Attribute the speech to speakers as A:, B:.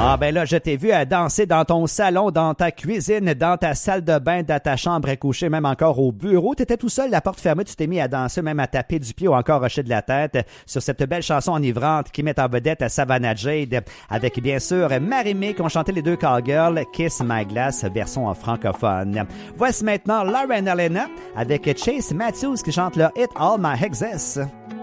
A: Ah ben là, je t'ai vu à danser dans ton salon, dans ta cuisine, dans ta salle de bain, dans ta chambre à coucher, même encore au bureau. T'étais tout seul, la porte fermée, tu t'es mis à danser, même à taper du pied ou encore hocher de la tête sur cette belle chanson enivrante qui met en vedette à Savannah Jade avec bien sûr Marie-Mé qui ont chanté les deux cowgirls, Kiss My Glass version en francophone. Voici maintenant Lauren Elena avec Chase Matthews qui chante leur hit All My Exes.